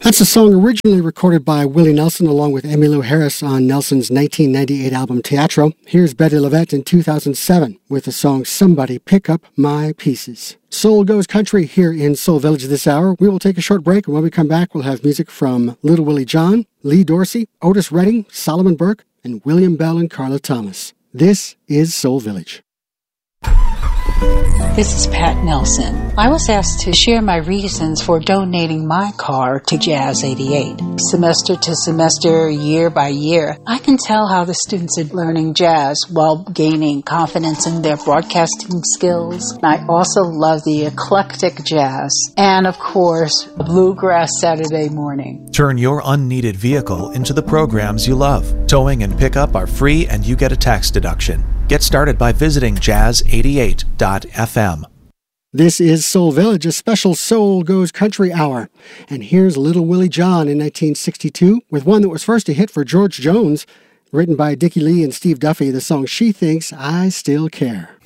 That's a song originally recorded by Willie Nelson along with Emmylou Harris on Nelson's 1998 album Teatro. Here's Betty LaVette in 2007 with the song Somebody Pick Up My Pieces. Soul Goes Country here in Soul Village this hour. We will take a short break, and when we come back, we'll have music from Little Willie John, Lee Dorsey, Otis Redding, Solomon Burke, and William Bell and Carla Thomas. This is Soul Village. This is Pat Nelson. I was asked to share my reasons for donating my car to Jazz 88. Semester to semester, year by year, I can tell how the students are learning jazz while gaining confidence in their broadcasting skills. I also love the eclectic jazz and, of course, Bluegrass Saturday morning. Turn your unneeded vehicle into the programs you love. Towing and pickup are free and you get a tax deduction. Get started by visiting jazz88.fm. This is Soul Village, a special Soul Goes Country hour. And here's Little Willie John in 1962 with one that was first a hit for George Jones, written by Dickie Lee and Steve Duffy, the song She Thinks I Still Care.